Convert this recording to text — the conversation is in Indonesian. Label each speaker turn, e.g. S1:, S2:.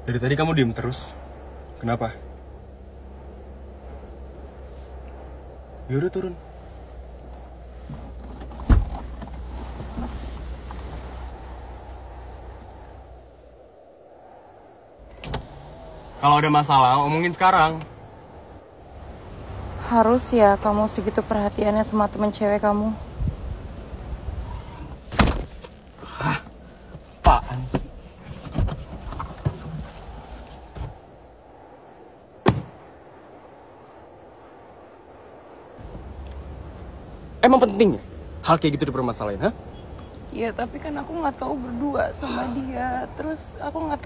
S1: Dari tadi kamu diem terus. Kenapa? Yaudah turun. Kalau ada masalah, omongin sekarang.
S2: Harus ya kamu segitu perhatiannya sama temen cewek kamu.
S1: Apaan sih? Emang penting ya hal kayak gitu dipermasalahin, ha?
S2: Iya, tapi kan aku nggak tahu berdua sama dia. Terus aku nggak